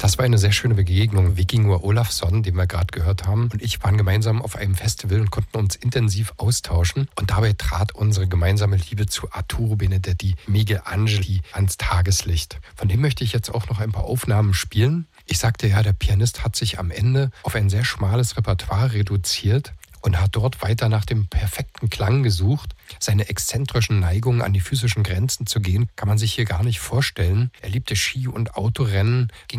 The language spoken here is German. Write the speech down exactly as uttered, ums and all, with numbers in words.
Das war eine sehr schöne Begegnung. Vikingur Olafsson, den wir gerade gehört haben, und ich waren gemeinsam auf einem Festival und konnten uns intensiv austauschen. Und dabei trat unsere gemeinsame Liebe zu Arturo Benedetti Michelangeli ans Tageslicht. Von dem möchte ich jetzt auch noch ein paar Aufnahmen spielen. Ich sagte ja, der Pianist hat sich am Ende auf ein sehr schmales Repertoire reduziert und hat dort weiter nach dem perfekten Klang gesucht. Seine exzentrischen Neigungen an die physischen Grenzen zu gehen, kann man sich hier gar nicht vorstellen. Er liebte Ski- und Autorennen, ging